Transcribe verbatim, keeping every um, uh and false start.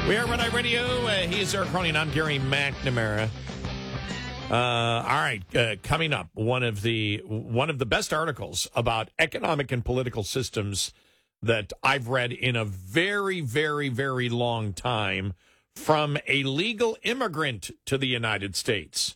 We are Red Eye Radio. Uh, he's Eric Cronin. I'm Gary McNamara. Uh, all right, uh, coming up, one of the one of the best articles about economic and political systems that I've read in a very, very, very long time from a legal immigrant to the United States.